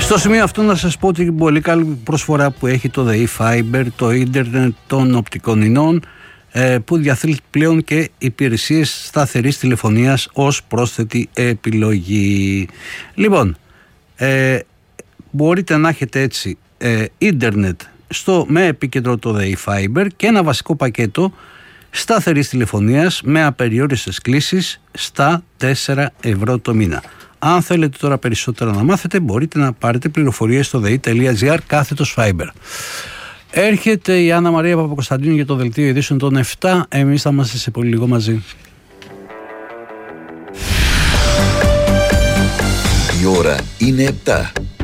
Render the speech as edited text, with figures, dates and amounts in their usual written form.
Στο σημείο αυτό να σας πω ότι πολύ καλή προσφορά που έχει το The eFiber, το ίντερνετ των οπτικών ινών, που διαθέτει πλέον και υπηρεσίες σταθερής τηλεφωνίας ως πρόσθετη επιλογή. Λοιπόν, μπορείτε να έχετε έτσι ίντερνετ με επίκεντρο το The eFiber και ένα βασικό πακέτο σταθερής τηλεφωνίας με απεριόριστες κλήσεις στα 4 ευρώ το μήνα. Αν θέλετε τώρα περισσότερα να μάθετε, μπορείτε να πάρετε πληροφορίες στο dei.gr/fiber. Έρχεται η Άννα Μαρία Παπακοσταντίνου για το δελτίο ειδήσεων των 7. Εμείς θα είμαστε σε πολύ λίγο μαζί. Η ώρα είναι 7.